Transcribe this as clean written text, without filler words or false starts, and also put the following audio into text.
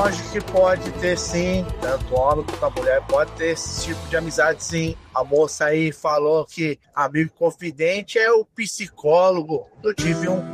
lógico que pode ter sim, tanto homem quanto a mulher pode ter esse tipo de amizade sim. A moça aí falou que amigo confidente é o psicólogo. Eu tive um